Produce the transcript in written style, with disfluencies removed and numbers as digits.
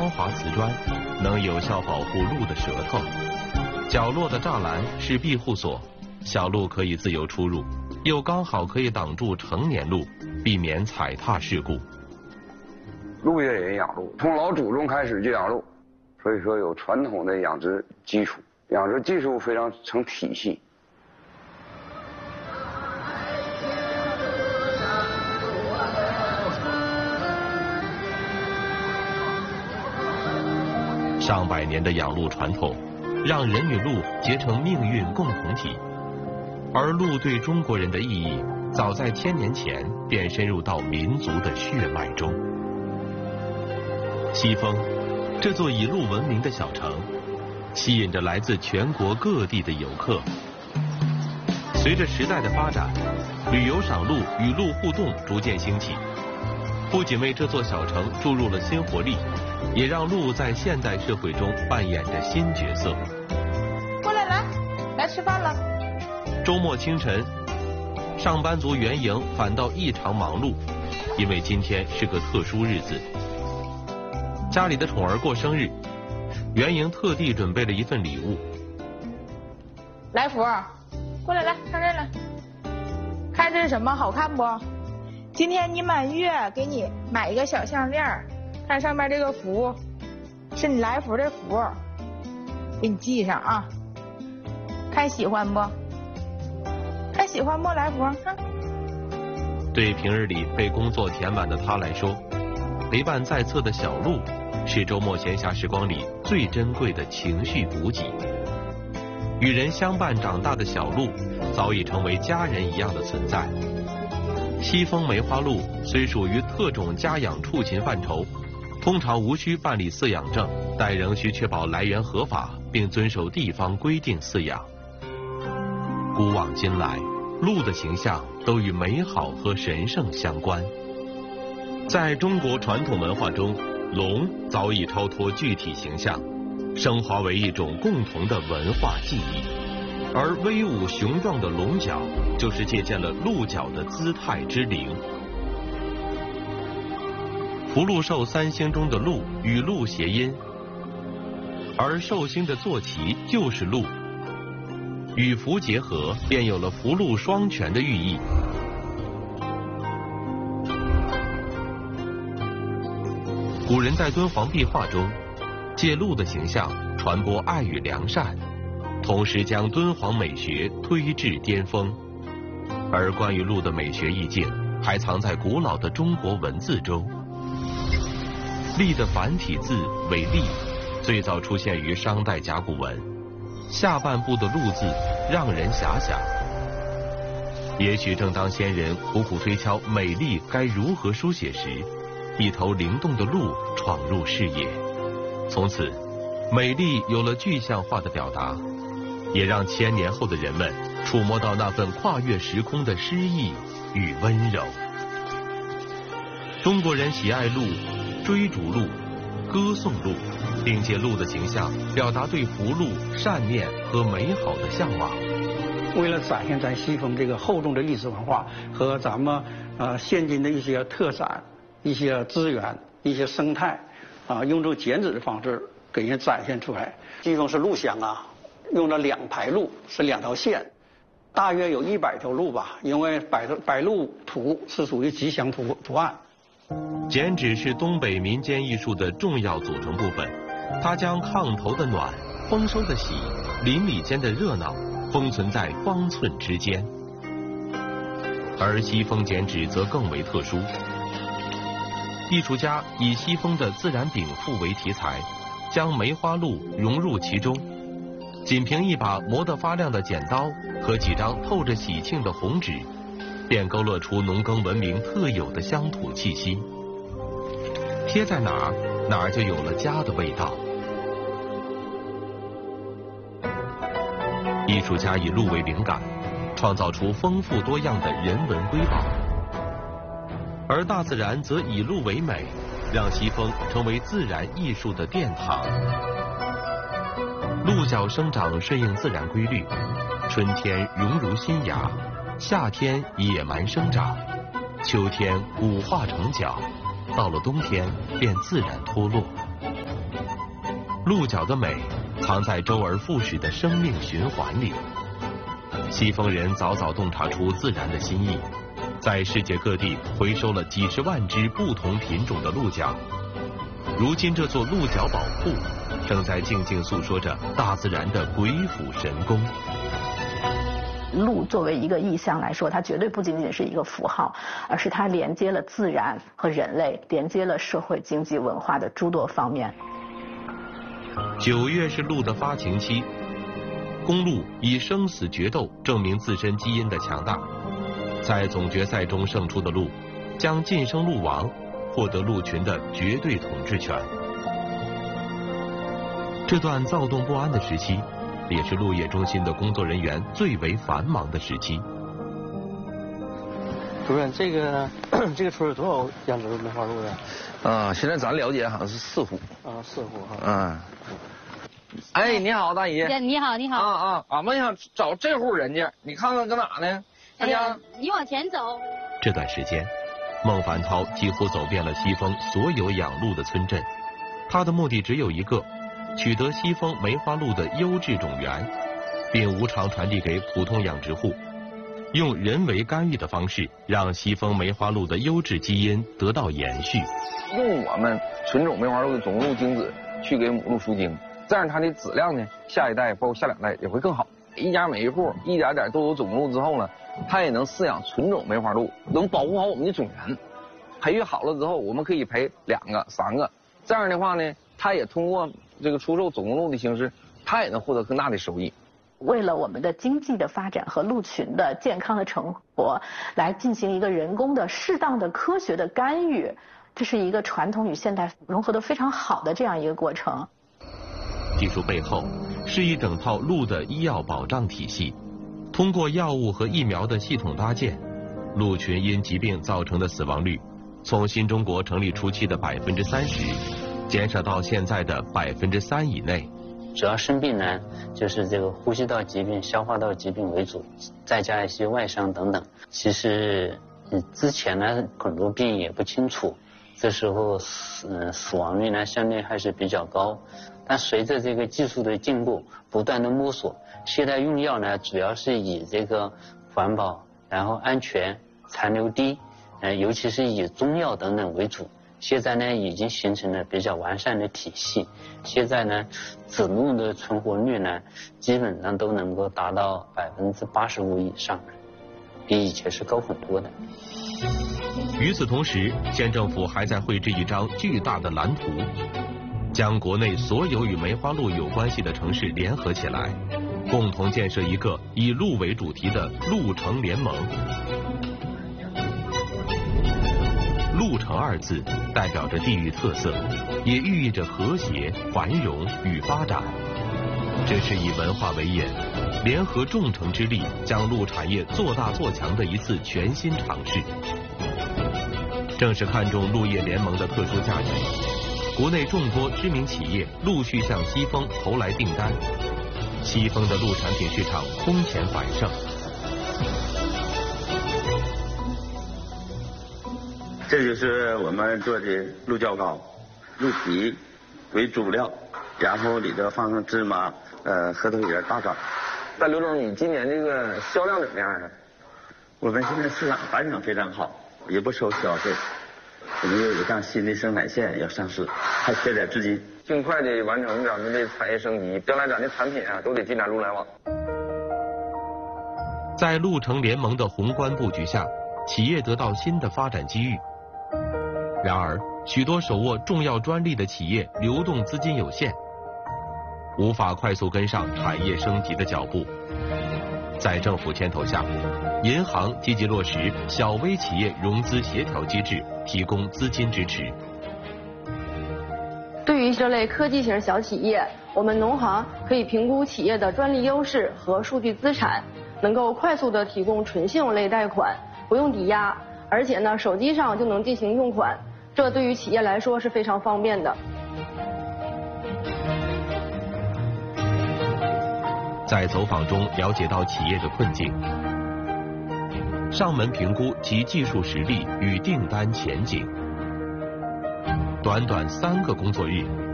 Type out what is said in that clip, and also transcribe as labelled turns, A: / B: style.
A: 光滑瓷砖，能有效保护鹿的舌头。角落的栅栏是庇护所，小鹿可以自由出入，又刚好可以挡住成年鹿，避免踩踏事故。
B: 鹿野人养鹿，从老祖宗开始就养鹿，所以说有传统的养殖基础，养殖技术非常成体系。
A: 上百年的养鹿传统，让人与鹿结成命运共同体。而鹿对中国人的意义，早在1000年前便深入到民族的血脉中。西丰，这座以鹿闻名的小城，吸引着来自全国各地的游客。随着时代的发展，旅游赏鹿与鹿互动逐渐兴起，不仅为这座小城注入了新活力，也让鹿在现代社会中扮演着新角色。
C: 过来，来吃饭了。
A: 周末清晨，上班族袁莹反倒异常忙碌，因为今天是个特殊日子。家里的宠儿过生日，袁莹特地准备了一份礼物。
C: 来福，过来，看这来，看这是什么？好看不？今天你满月，给你买一个小项链，看上面这个福，是你来福的福，给你系上啊。看喜欢不？看喜欢不？来福，看。
A: 对平日里被工作填满的他来说，陪伴在侧的小鹿，是周末闲暇时光里最珍贵的情绪补给。与人相伴长大的小鹿，早已成为家人一样的存在。西丰梅花鹿虽属于特种家养畜禽范畴，通常无需办理饲养证，但仍需确保来源合法，并遵守地方规定饲养。古往今来，鹿的形象都与美好和神圣相关。在中国传统文化中，龙早已超脱具体形象，升华为一种共同的文化记忆。而威武雄壮的龙角，就是借鉴了鹿角的姿态之灵。福禄寿3星中的鹿与鹿谐音，而寿星的坐骑就是鹿，与福结合，便有了福禄双全的寓意。古人在敦煌壁画中，借鹿的形象传播爱与良善，同时将敦煌美学推至巅峰。而关于鹿的美学意境，还藏在古老的中国文字中。隶的繁体字为隶，最早出现于商代甲骨文，下半部的鹿字让人遐想。也许正当先人苦苦推敲美丽该如何书写时，一头灵动的鹿闯入视野，从此美丽有了具象化的表达，也让1000年后的人们触摸到那份跨越时空的诗意与温柔。中国人喜爱鹿，追逐鹿，歌颂鹿，并借鹿的形象表达对福禄、善念和美好的向往。
D: 为了展现咱西丰这个厚重的历史文化和咱们现今的一些特产、一些资源、一些生态用这种剪纸的方式给人展现出来。西丰是鹿乡啊，用了2排鹿，是2条线，大约有100条鹿吧，因为百鹿图是属于吉祥图案。
A: 剪纸是东北民间艺术的重要组成部分，它将炕头的暖、丰收的喜、邻里间的热闹封存在方寸之间。而西丰剪纸则更为特殊，艺术家以西丰的自然禀赋为题材，将梅花鹿融入其中，仅凭一把磨得发亮的剪刀和几张透着喜庆的红纸，便勾勒出农耕文明特有的乡土气息。贴在哪儿，哪儿就有了家的味道。艺术家以鹿为灵感，创造出丰富多样的人文瑰宝，而大自然则以鹿为美，让西丰成为自然艺术的殿堂。鹿角生长顺应自然规律，春天荣如新芽，夏天野蛮生长，秋天骨化成角，到了冬天便自然脱落。 鹿角的美藏在周而复始的生命循环里。西丰人早早洞察出自然的心意，在世界各地回收了几十万只不同品种的鹿角。如今这座鹿角宝库正在静静诉说着大自然的鬼斧神工。
E: 鹿作为一个意象来说，它绝对不仅仅是一个符号，而是它连接了自然和人类，连接了社会、经济、文化的诸多方面。
A: 9月是鹿的发情期，公鹿以生死决斗证明自身基因的强大。在总决赛中胜出的鹿，将晋升鹿王，获得鹿群的绝对统治权。这段躁动不安的时期，也是鹿业中心的工作人员最为繁忙的时期。
F: 主任，这个村有多少养殖梅花鹿的？
G: 现在咱了解好像是4户。
F: 4户哈。
G: 哎，你好，大姨。
H: 你好，你好。
G: 俺们想找这户人家，你看看搁哪呢？
H: 哎呀，你往前走。
A: 这段时间，孟凡涛几乎走遍了西丰所有养鹿的村镇，他的目的只有一个：取得西丰梅花鹿的优质种源，并无偿传递给普通养殖户，用人为干预的方式，让西丰梅花鹿的优质基因得到延续。
G: 用我们纯种梅花鹿的种鹿精子去给母鹿输精，这样它的质量呢，下一代包括下2代也会更好。一家每一户一点点都有种鹿之后呢，它也能饲养纯种梅花鹿，能保护好我们的种源。培育好了之后，我们可以培2个、3个，这样的话呢，它也通过这个出售种鹿的形式，它也能获得更大的收益。
E: 为了我们的经济的发展和鹿群的健康的成活，来进行一个人工的、适当的、科学的干预，这是一个传统与现代融合得非常好的这样一个过程。
A: 技术背后是一整套鹿的医药保障体系，通过药物和疫苗的系统搭建，鹿群因疾病造成的死亡率从新中国成立初期的30%，减少到现在的3%以内。
I: 主要生病呢，就是这个呼吸道疾病、消化道疾病为主，再加一些外伤等等。其实之前呢，很多病也不清楚，这时候死亡率呢相对还是比较高。但随着这个技术的进步，不断的摸索，现在用药呢主要是以这个环保，然后安全、残留低，尤其是以中药等等为主。现在呢已经形成了比较完善的体系，现在呢子鹿的存活率呢基本上都能够达到85%以上，比以前是高很多的。
A: 与此同时，县政府还在绘制一张巨大的蓝图，将国内所有与梅花鹿有关系的城市联合起来，共同建设一个以鹿为主题的鹿城联盟。鹿城2字代表着地域特色，也寓意着和谐、繁荣与发展。这是以文化为引，联合众诚之力，将鹿产业做大做强的一次全新尝试。正是看中鹿业联盟的特殊价值，国内众多知名企业陆续向西丰投来订单，西丰的鹿产品市场空前繁盛。
J: 这就是我们做的鹿角糕，鹿皮为主料，然后里头放上芝麻、核桃仁、大枣。
G: 那刘总，你今年这个销量怎么样啊？
J: 我们现在市场反响非常好，也不收消费。我们又有项新的生产线要上市，还缺点资金，
G: 尽快的完成咱们的产业升级，将来咱的产品啊都得进展鹿来往。
A: 在鹿城联盟的宏观布局下，企业得到新的发展机遇。然而，许多手握重要专利的企业流动资金有限，无法快速跟上产业升级的脚步。在政府牵头下，银行积极落实小微企业融资协调机制，提供资金支持。
K: 对于这类科技型小企业，我们农行可以评估企业的专利优势和数据资产，能够快速的提供纯信用类贷款，不用抵押，而且呢手机上就能进行用款，这对于企业来说是非常方便的。
A: 在走访中了解到企业的困境，上门评估其技术实力与订单前景。短短3个工作日，